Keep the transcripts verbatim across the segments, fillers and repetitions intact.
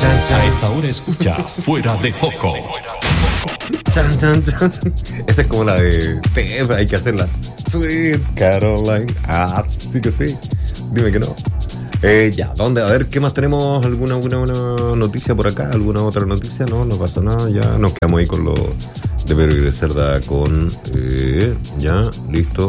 chan, chan. A esta hora escuchas Fuera de Foco. Chan, chan, chan. Esa es como la de Ted, hay que hacerla. Sweet Caroline. Ah, sí que sí. Dime que no. Eh, ya, ¿dónde? A ver, ¿qué más tenemos? ¿Alguna, alguna una noticia por acá? ¿Alguna otra noticia? No, no pasa nada. Ya nos quedamos ahí con lo de Pedro y de Cerda con... Eh, ya, listo.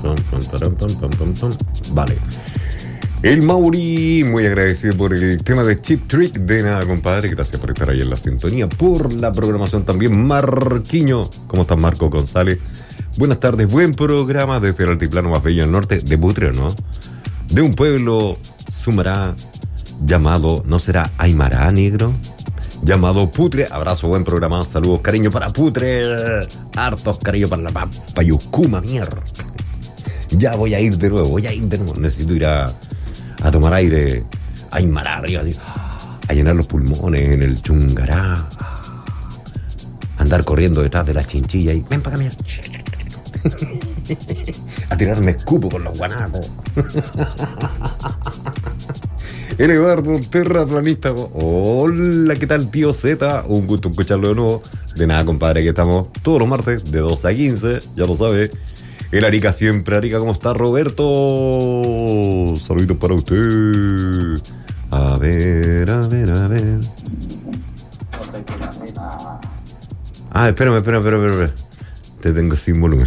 Vale. El Mauri, muy agradecido por el tema de Chip Trick. De nada, compadre. Gracias por estar ahí en la sintonía. Por la programación también. Marquiño. ¿Cómo estás, Marco González? Buenas tardes. Buen programa desde el altiplano más bello del norte. De Putre, ¿no? De un pueblo sumará llamado, ¿no será Aymara, negro? Llamado Putre. Abrazo, buen programa. Saludos, cariño para Putre. Hartos cariño para la Payuscuma, mierda. Ya voy a ir de nuevo, voy a ir de nuevo. Necesito ir a, a tomar aire. Aymara arriba, a llenar los pulmones en el Chungará. Andar corriendo detrás de la chinchilla y ven para acá, mierda. A tirarme escupo con los guanacos. El Eduardo terraplanista. Hola, ¿qué tal, tío Z? Un gusto escucharlo de nuevo. De nada, compadre, que estamos todos los martes de dos a quince, ya lo sabe. El Arica siempre. Arica, ¿cómo está, Roberto? Saluditos para usted. A ver, a ver, a ver. Ah, espérame, espérame, espérame, espérame. Te tengo sin volumen.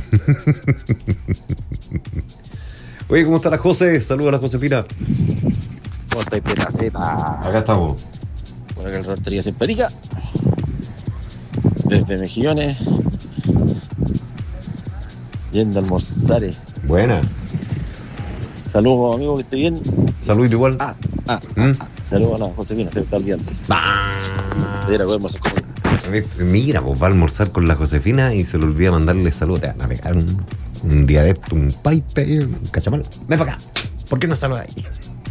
Oye, ¿cómo está la José? Saludos a la Josefina. ¿Cómo está Peraceta? Acá estamos. Por acá el Rotería Simpérica. Desde Mejillones. Yendo a almorzar. Buena. Saludos, amigo, que esté bien. Saludos igual. Ah, ah, ¿Mm? ah. Saludos a la Josefina, se me está olvidando. Ah. Mira, podemos hacer como... Mira, pues va a almorzar con la Josefina y se le olvida mandarle saludos. Te van a pegar un, un día de esto, un paipe, un cachamal. Ven para acá. ¿Por qué no saludas ahí?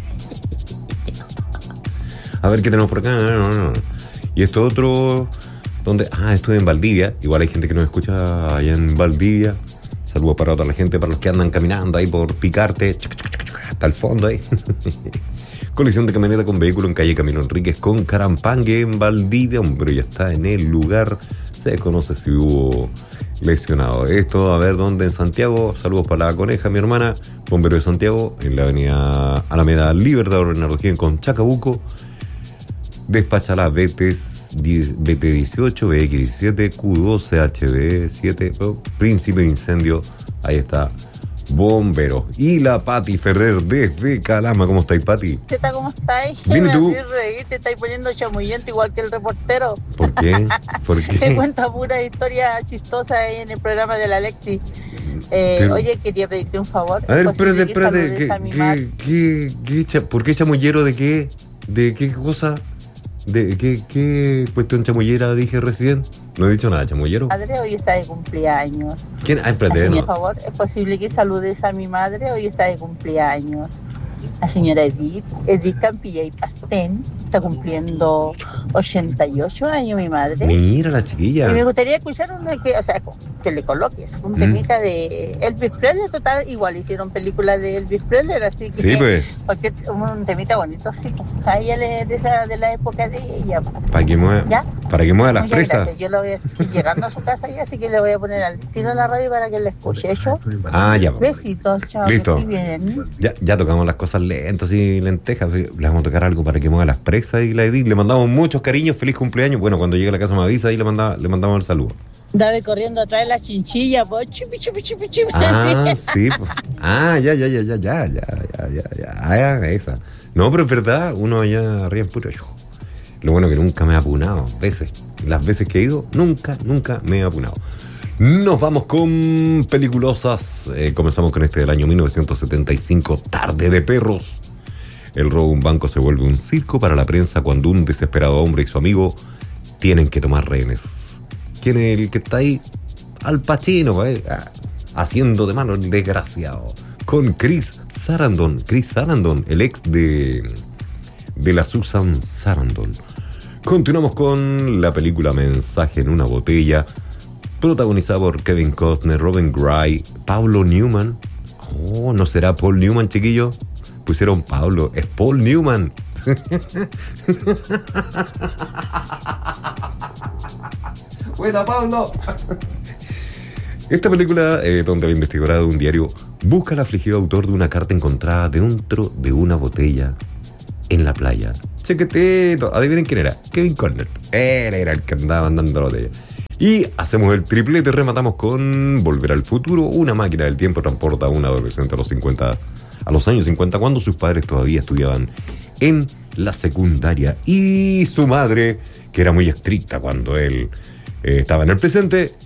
A ver qué tenemos por acá. No, no, no. Y esto otro, ¿dónde? Ah, estoy en Valdivia. Igual hay gente que nos escucha allá en Valdivia. Saludos para toda la gente, para los que andan caminando ahí por Picarte, hasta el fondo ahí. Colisión de camioneta con vehículo en calle Camilo Enríquez con Carampangue en Valdivia. Hombre, ya está en el lugar. Se desconoce si hubo lesionado. Esto, a ver, ¿dónde? En Santiago. Saludos para la Coneja, mi hermana. Bombero de Santiago, en la avenida Alameda Libertador Bernardo Higgins con Chacabuco. Despacha las B T dieciocho, B X diecisiete, Q doce, H B siete, oh, Príncipe Incendio. Ahí está. Bombero. Y la Pati Ferrer desde Calama. ¿Cómo estáis, Pati? ¿Qué tal? ¿Cómo estáis? Bien, ¿y tú? Me hacís reír, te estáis poniendo chamullento igual que el reportero. ¿Por qué? ¿Por qué? Te cuenta pura historia chistosa ahí en el programa de la Alexi. Eh, Pero... Oye, quería pedirte un favor. A ver, Posible espérate, que espérate. ¿Qué, saludes a mi qué, qué, qué, qué, ¿Por qué chamullero de qué? ¿De qué cosa? ¿De qué, qué cuestión chamullera dije recién? No he dicho nada, chamullero. madre hoy está de cumpleaños. ¿Quién? Ah, espérate, Así, no. por favor, es posible que saludes a mi madre, hoy está de cumpleaños. La señora Edith, Edith Campilla y Pastén, está cumpliendo ochenta y ocho años mi madre. Mira la chiquilla. Y me gustaría escuchar una que, o sea, que le coloques un temita mm. de Elvis Presley, total, igual hicieron películas de Elvis Presley, así que sí, pues. Cualquier, un temita bonito, sí, pues, a ella le, de, esa, de la época de ella. Para que mueva, ¿ya? Para que mueva las Muchas presas. Gracias. Yo lo voy a, estoy llegando a su casa ya, así que le voy a poner al tiro en la radio para que la escuche. ¿Yo? Ah, ya. Besitos, chao. Listo. Bien. Ya, ya tocamos las cosas lentas y lentejas. Le vamos a tocar algo para que mueva las presas y la Edith. Le mandamos muchos cariños, feliz cumpleaños. Bueno, cuando llegue a la casa me avisa y le, manda, le mandamos el saludo. Dame corriendo atrás de la chinchilla, pues. Chupi, chupi, chupi, chupi. Ah, sí. Pues. Ah, ya, ya, ya, ya, ya, ya, ya, ya, ya. Ah, ya, esa. No, pero es verdad, uno allá arriba en Putre. Lo bueno que nunca me he apunado. Veces, las veces que he ido, nunca, nunca me he apunado. Nos vamos con peliculosas. Eh, comenzamos con este del año mil novecientos setenta y cinco, Tarde de Perros. El robo de un banco se vuelve un circo para la prensa cuando un desesperado hombre y su amigo tienen que tomar rehenes. ¿Quién es el que está ahí? Al Pacino, eh, haciendo de mano el desgraciado. Con Chris Sarandon. Chris Sarandon, el ex de, de la Susan Sarandon. Continuamos con la película Mensaje en una botella, protagonizada por Kevin Costner, Robin Gray, Paulo Newman. Oh, ¿no será Paul Newman, chiquillo? Pusieron Pablo, es Paul Newman. Buena, Pablo. Esta película, eh, donde la investigadora de un diario busca al afligido autor de una carta encontrada dentro de una botella en la playa. Chequetito, adivinen quién era. Kevin Costner. Él era el que andaba mandando la botella. Y hacemos el triplete, rematamos con Volver al Futuro. Una máquina del tiempo transporta a un adolescente a los cincuenta, a los años cincuenta, cuando sus padres todavía estudiaban en la secundaria. Y su madre, que era muy estricta cuando él eh, estaba en el presente,